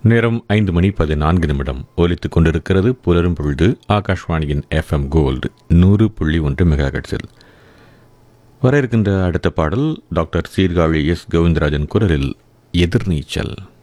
நேரம் 5:14 ஒலித்துக் கொண்டிருக்கிறது. புலரும் பொழுது ஆகாஷ்வாணியின் FM கோல்டு 100.1 மெகாஹெர்ட்ஸில். வர இருக்கின்ற அடுத்த பாடல் டாக்டர் சீர்காழி எஸ். கோவிந்தராஜன் குரலில் எதிர்நீச்சல்.